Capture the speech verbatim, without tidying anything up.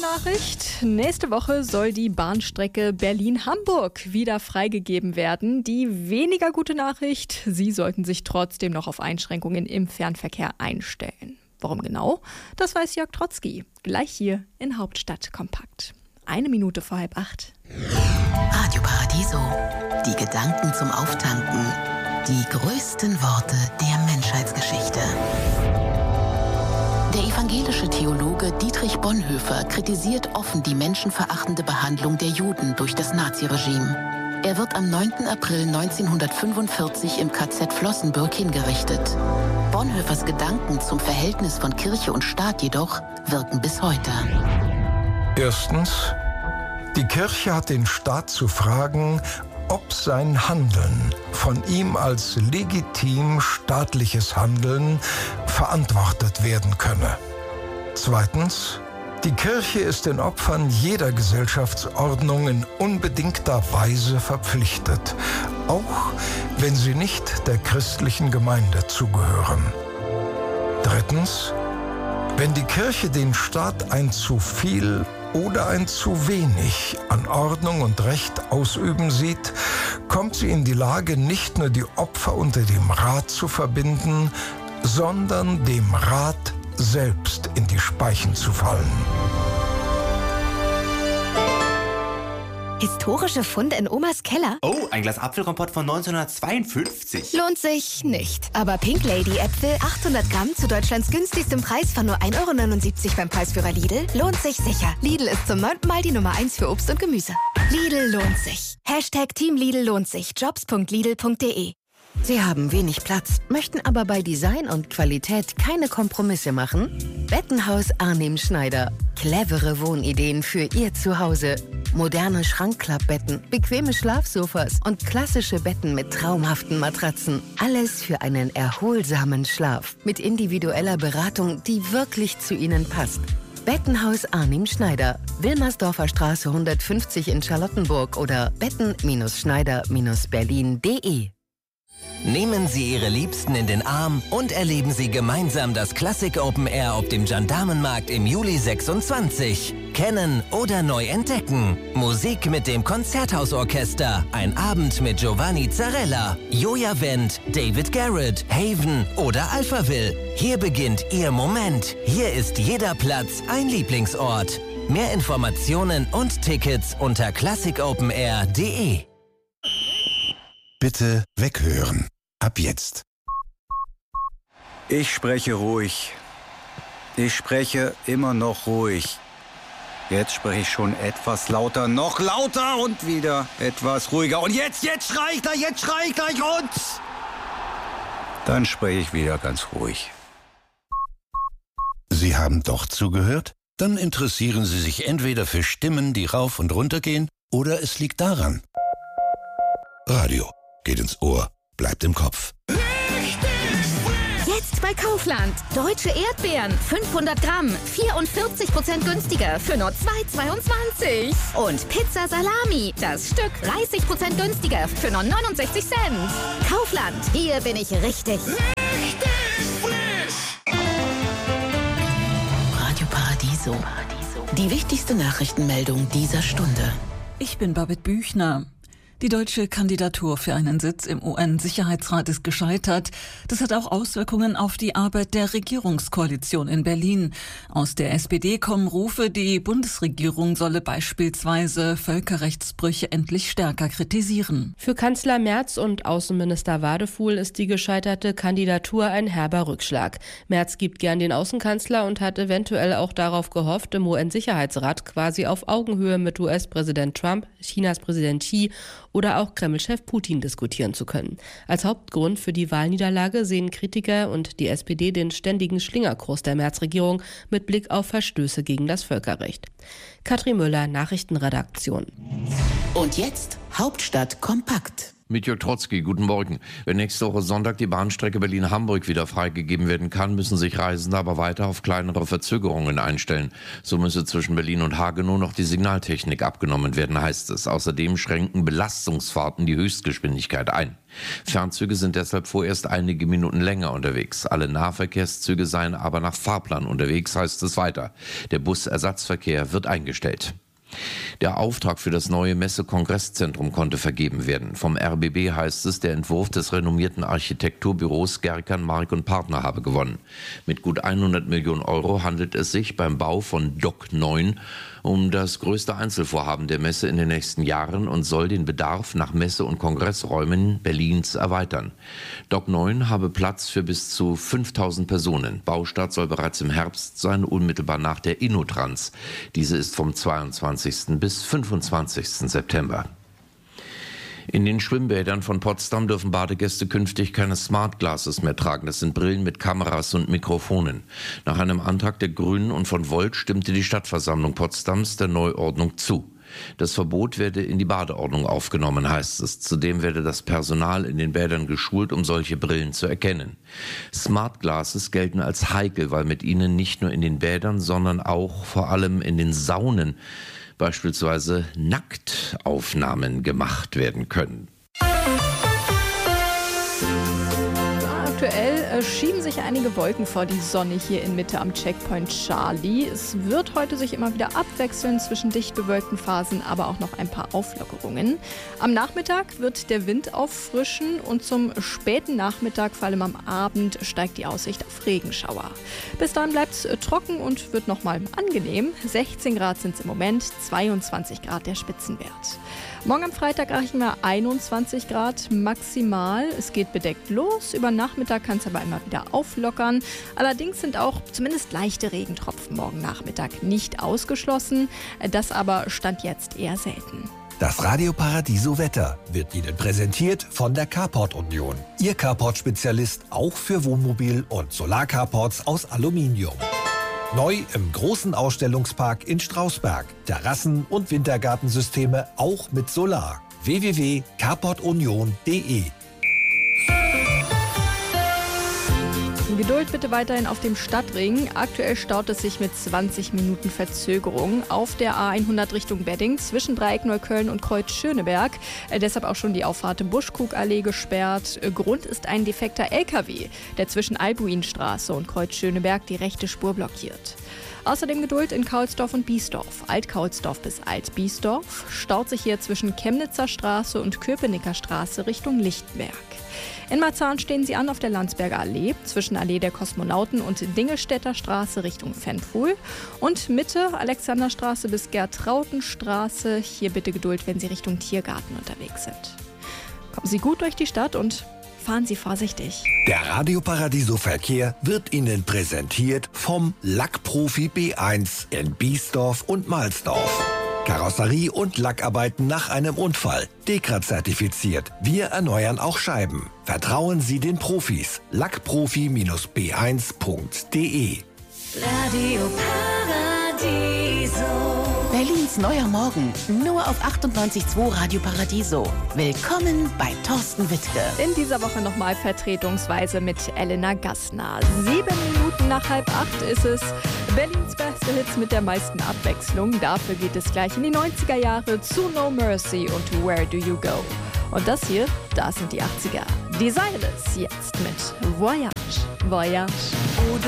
Nachricht. Nächste Woche soll die Bahnstrecke Berlin-Hamburg wieder freigegeben werden. Die weniger gute Nachricht, Sie sollten sich trotzdem noch auf Einschränkungen im Fernverkehr einstellen. Warum genau? Das weiß Jörg Trotzki. Gleich hier in Hauptstadt Kompakt. Eine Minute vor halb acht. Radio Paradiso. Die Gedanken zum Auftanken. Die größten Worte der Menschheitsgeschichte. Der evangelische Theologe Dietrich Bonhoeffer kritisiert offen die menschenverachtende Behandlung der Juden durch das Naziregime. Er wird am neunten April neunzehnhundertfünfundvierzig im K Z Flossenbürg hingerichtet. Bonhoeffers Gedanken zum Verhältnis von Kirche und Staat jedoch wirken bis heute. Erstens, die Kirche hat den Staat zu fragen, ob sein Handeln von ihm als legitim staatliches Handeln verantwortet werden könne. Zweitens, die Kirche ist den Opfern jeder Gesellschaftsordnung in unbedingter Weise verpflichtet, auch wenn sie nicht der christlichen Gemeinde zugehören. Drittens, wenn die Kirche den Staat ein zu viel oder ein zu wenig an Ordnung und Recht ausüben sieht, kommt sie in die Lage, nicht nur die Opfer unter dem Rat zu verbinden, sondern dem Rat selbst in die Speichen zu fallen. Historische Funde in Omas Keller? Oh, ein Glas Apfelkompott von neunzehnhundertzweiundfünfzig. Lohnt sich nicht. Aber Pink Lady Äpfel achthundert Gramm zu Deutschlands günstigstem Preis von nur ein Euro neunundsiebzig beim Preisführer Lidl lohnt sich sicher. Lidl ist zum neunten Mal die Nummer eins für Obst und Gemüse. Lidl lohnt sich. Hashtag Team Lidl lohnt sich. jobs punkt lidl punkt de. Sie haben wenig Platz, möchten aber bei Design und Qualität keine Kompromisse machen? Bettenhaus Arnim Schneider. Clevere Wohnideen für Ihr Zuhause. Moderne Schrankklappbetten, bequeme Schlafsofas und klassische Betten mit traumhaften Matratzen. Alles für einen erholsamen Schlaf. Mit individueller Beratung, die wirklich zu Ihnen passt. Bettenhaus Arnim Schneider. Wilmersdorfer Straße hundertfünfzig in Charlottenburg oder betten schneider berlin punkt de. Nehmen Sie Ihre Liebsten in den Arm und erleben Sie gemeinsam das Classic Open Air auf dem Gendarmenmarkt im Juli sechsundzwanzig. Kennen oder neu entdecken. Musik mit dem Konzerthausorchester. Ein Abend mit Giovanni Zarella, Joja Wendt, David Garrett, Haven oder Alphaville. Hier beginnt Ihr Moment. Hier ist jeder Platz ein Lieblingsort. Mehr Informationen und Tickets unter classic open air punkt de. Bitte weghören. Ab jetzt. Ich spreche ruhig. Ich spreche immer noch ruhig. Jetzt spreche ich schon etwas lauter, noch lauter und wieder etwas ruhiger. Und jetzt, jetzt schrei ich gleich, jetzt schrei ich gleich und... Dann spreche ich wieder ganz ruhig. Sie haben doch zugehört? Dann interessieren Sie sich entweder für Stimmen, die rauf und runter gehen, oder es liegt daran. Radio. Geht ins Ohr, bleibt im Kopf. Jetzt bei Kaufland. Deutsche Erdbeeren, fünfhundert Gramm, vierundvierzig Prozent günstiger für nur zwei Euro zweiundzwanzig. Und Pizza Salami, das Stück dreißig Prozent günstiger für nur neunundsechzig Cent. Kaufland, hier bin ich richtig. Richtig frisch. Radio Paradiso. Die wichtigste Nachrichtenmeldung dieser Stunde. Ich bin Babette Büchner. Die deutsche Kandidatur für einen Sitz im U N-Sicherheitsrat ist gescheitert. Das hat auch Auswirkungen auf die Arbeit der Regierungskoalition in Berlin. Aus der S P D kommen Rufe, die Bundesregierung solle beispielsweise Völkerrechtsbrüche endlich stärker kritisieren. Für Kanzler Merz und Außenminister Wadefuhl ist die gescheiterte Kandidatur ein herber Rückschlag. Merz gibt gern den Außenkanzler und hat eventuell auch darauf gehofft, im U N-Sicherheitsrat quasi auf Augenhöhe mit U S-Präsident Trump, Chinas Präsident Xi oder auch Kreml-Chef Putin diskutieren zu können. Als Hauptgrund für die Wahlniederlage sehen Kritiker und die S P D den ständigen Schlingerkurs der Merz-Regierung mit Blick auf Verstöße gegen das Völkerrecht. Katrin Müller, Nachrichtenredaktion. Und jetzt Hauptstadt kompakt. Mitjo Trotzki, guten Morgen. Wenn nächste Woche Sonntag die Bahnstrecke Berlin-Hamburg wieder freigegeben werden kann, müssen sich Reisende aber weiter auf kleinere Verzögerungen einstellen. So müsse zwischen Berlin und Hagenow noch die Signaltechnik abgenommen werden, heißt es. Außerdem schränken Belastungsfahrten die Höchstgeschwindigkeit ein. Fernzüge sind deshalb vorerst einige Minuten länger unterwegs. Alle Nahverkehrszüge seien aber nach Fahrplan unterwegs, heißt es weiter. Der Busersatzverkehr wird eingestellt. Der Auftrag für das neue Messe-Kongresszentrum konnte vergeben werden. Vom R B B heißt es, der Entwurf des renommierten Architekturbüros Gerkan, Mark und Partner habe gewonnen. Mit gut hundert Millionen Euro handelt es sich beim Bau von D O C neun um das größte Einzelvorhaben der Messe in den nächsten Jahren und soll den Bedarf nach Messe- und Kongressräumen Berlins erweitern. D O C neun habe Platz für bis zu fünftausend Personen. Baustart soll bereits im Herbst sein, unmittelbar nach der InnoTrans. Diese ist vom zweiundzwanzigsten bis fünfundzwanzigsten September. In den Schwimmbädern von Potsdam dürfen Badegäste künftig keine Smart Glasses mehr tragen. Das sind Brillen mit Kameras und Mikrofonen. Nach einem Antrag der Grünen und von Volt stimmte die Stadtversammlung Potsdams der Neuordnung zu. Das Verbot werde in die Badeordnung aufgenommen, heißt es. Zudem werde das Personal in den Bädern geschult, um solche Brillen zu erkennen. Smart Glasses gelten als heikel, weil mit ihnen nicht nur in den Bädern, sondern auch vor allem in den Saunen beispielsweise Nacktaufnahmen gemacht werden können. Aktuell äh, schieben sich einige Wolken vor die Sonne hier in Mitte am Checkpoint Charlie. Es wird heute sich immer wieder abwechseln zwischen dicht bewölkten Phasen, aber auch noch ein paar Auflockerungen. Am Nachmittag wird der Wind auffrischen und zum späten Nachmittag, vor allem am Abend, steigt die Aussicht auf Regenschauer. Bis dahin bleibt es trocken und wird nochmal angenehm. sechzehn Grad sind es im Moment, zweiundzwanzig Grad der Spitzenwert. Morgen am Freitag erreichen wir einundzwanzig Grad maximal. Es geht bedeckt los. Über Nachmittag kann es aber immer wieder auflockern. Allerdings sind auch zumindest leichte Regentropfen morgen Nachmittag nicht ausgeschlossen. Das aber stand jetzt eher selten. Das Radio Paradiso Wetter wird Ihnen präsentiert von der Carport Union. Ihr Carport-Spezialist auch für Wohnmobil- und Solarcarports aus Aluminium. Neu im großen Ausstellungspark in Strausberg. Terrassen- und Wintergartensysteme auch mit Solar. w w w punkt carport union punkt d e Geduld bitte weiterhin auf dem Stadtring. Aktuell staut es sich mit zwanzig Minuten Verzögerung auf der A hundert Richtung Wedding zwischen Dreieck Neukölln und Kreuz Schöneberg. Äh, deshalb auch schon die Auffahrt Buschkugallee gesperrt. Äh, Grund ist ein defekter L K W, der zwischen Albuinstraße und Kreuz Schöneberg die rechte Spur blockiert. Außerdem Geduld in Kaulsdorf und Biesdorf. Alt-Kaulsdorf bis Alt-Biesdorf staut sich hier zwischen Chemnitzer Straße und Köpenicker Straße Richtung Lichtenberg. In Marzahn stehen sie an auf der Landsberger Allee, zwischen Allee der Kosmonauten und Dingelstädter Straße Richtung Fanpool. Und Mitte Alexanderstraße bis Gertrautenstraße. Hier bitte Geduld, wenn Sie Richtung Tiergarten unterwegs sind. Kommen Sie gut durch die Stadt und fahren Sie vorsichtig. Der Radio Paradiso Verkehr wird Ihnen präsentiert vom Lackprofi B eins in Biesdorf und Mahlsdorf. Karosserie und Lackarbeiten nach einem Unfall. Dekra-zertifiziert. Wir erneuern auch Scheiben. Vertrauen Sie den Profis. lackprofi B eins punkt d e Radio Paradiso. Berlins neuer Morgen. Nur auf achtundneunzig Komma zwei Radio Paradiso. Willkommen bei Thorsten Wittke. In dieser Woche nochmal vertretungsweise mit Elena Gassner. Sieben Minuten nach halb acht ist es. Berlins beste Hits mit der meisten Abwechslung. Dafür geht es gleich in die neunziger Jahre zu No Mercy und Where Do You Go. Und das hier, das sind die achtziger. Desireless jetzt mit Voyage. Voyage.